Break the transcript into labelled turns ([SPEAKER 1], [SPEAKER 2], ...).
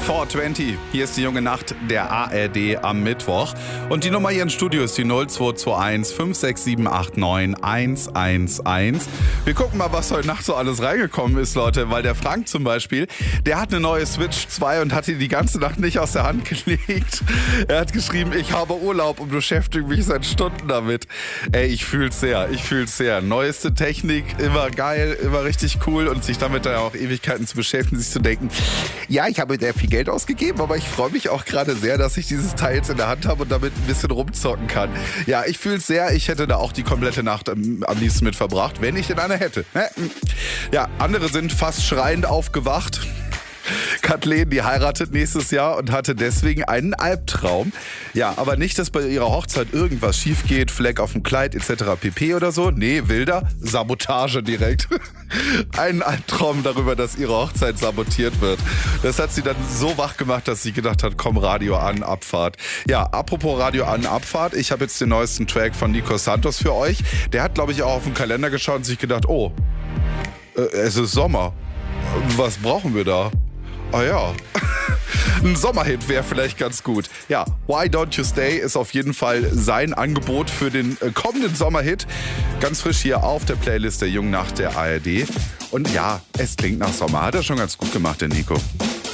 [SPEAKER 1] 420. Hier ist die junge Nacht der ARD am Mittwoch. Und die Nummer hier im Studio ist die 0221 56789 111. Wir gucken mal, was heute Nacht so alles reingekommen ist, Leute. Weil der Frank zum Beispiel, der hat eine neue Switch 2 und hat die ganze Nacht nicht aus der Hand gelegt. Er hat geschrieben, ich habe Urlaub und beschäftige mich seit Stunden damit. Ey, ich fühl's sehr. Neueste Technik, immer geil, immer richtig cool und sich damit dann auch Ewigkeiten zu beschäftigen, sich zu denken, ja, ich habe sehr viel Geld ausgegeben, aber ich freue mich auch gerade sehr, dass ich dieses Teil jetzt in der Hand habe und damit ein bisschen rumzocken kann. Ja, ich fühle es sehr. Ich hätte da auch die komplette Nacht am liebsten mit verbracht, wenn ich denn eine hätte. Ja, andere sind fast schreiend aufgewacht. Kathleen, die heiratet nächstes Jahr und hatte deswegen einen Albtraum. Ja, aber nicht, dass bei ihrer Hochzeit irgendwas schief geht, Fleck auf dem Kleid etc. pp. Oder so. Nee, wilder, Sabotage direkt. Einen Albtraum darüber, dass ihre Hochzeit sabotiert wird. Das hat sie dann so wach gemacht, dass sie gedacht hat, komm, Radio an, Abfahrt. Ja, apropos Radio an, Abfahrt. Ich habe jetzt den neuesten Track von Nico Santos für euch. Der hat, glaube ich, auch auf den Kalender geschaut und sich gedacht, oh, es ist Sommer. Was brauchen wir da? Ah ja, ein Sommerhit wäre vielleicht ganz gut. Ja, Why Don't You Stay ist auf jeden Fall sein Angebot für den kommenden Sommerhit. Ganz frisch hier auf der Playlist der jungen Nacht der ARD. Und ja, es klingt nach Sommer. Hat er schon ganz gut gemacht, der Nico.